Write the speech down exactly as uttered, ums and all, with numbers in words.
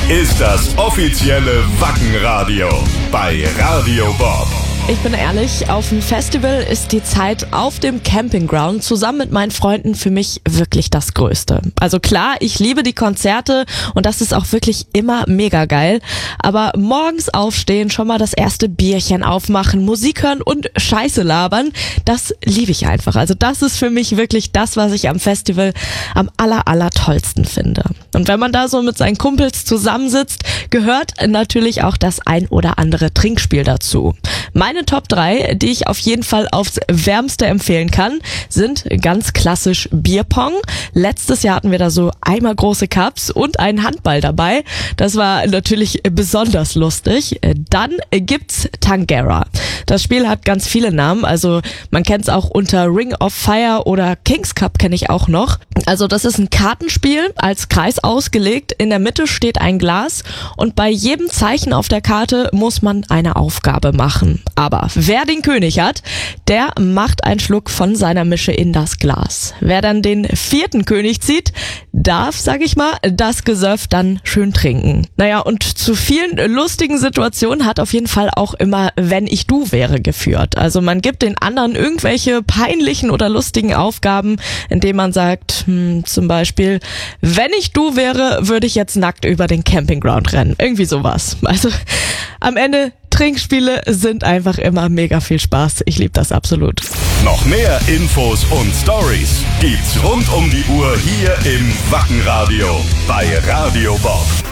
ist das offizielle Wackenradio bei Radio Bob. Ich bin ehrlich, auf dem Festival ist die Zeit auf dem Campingground zusammen mit meinen Freunden für mich wirklich das Größte. Also klar, ich liebe die Konzerte und das ist auch wirklich immer mega geil. Aber morgens aufstehen, schon mal das erste Bierchen aufmachen, Musik hören und Scheiße labern, das liebe ich einfach. Also das ist für mich wirklich das, was ich am Festival am aller, aller tollsten finde. Und wenn man da so mit seinen Kumpels zusammensitzt, gehört natürlich auch das ein oder andere Trinkspiel dazu. Meine Top drei, die ich auf jeden Fall aufs Wärmste empfehlen kann, sind ganz klassisch Bierpong. Letztes Jahr hatten wir da so eimergroße Cups und einen Handball dabei. Das war natürlich besonders lustig. Dann gibt's Tangera. Das Spiel hat ganz viele Namen, also man kennt es auch unter Ring of Fire oder Kings Cup kenne ich auch noch. Also das ist ein Kartenspiel, als Kreis ausgelegt. In der Mitte steht ein Glas und bei jedem Zeichen auf der Karte muss man eine Aufgabe machen. Aber wer den König hat, der macht einen Schluck von seiner Mische in das Glas. Wer dann den vierten König zieht, darf, sag ich mal, das Gesöff dann schön trinken. Naja, und zu vielen lustigen Situationen hat auf jeden Fall auch immer Wenn ich du wäre geführt. Also man gibt den anderen irgendwelche peinlichen oder lustigen Aufgaben, indem man sagt, hm, zum Beispiel, wenn ich du wäre, würde ich jetzt nackt über den Campingground rennen. Irgendwie sowas. Also am Ende Trinkspiele sind einfach immer mega viel Spaß. Ich liebe das absolut. Noch mehr Infos und Stories gibt's rund um die Uhr hier im Wackenradio bei Radio Bob.